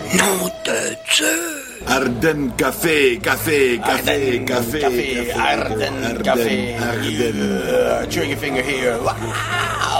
Nom de Dieu! Ardennes Café. Ardennes Café. Ardennes. Trigger finger here. Wow.